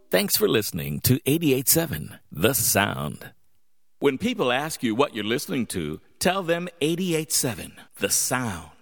Thanks for listening to 88.7 The Sound. When people ask you what you're listening to, tell them 88.7 The Sound.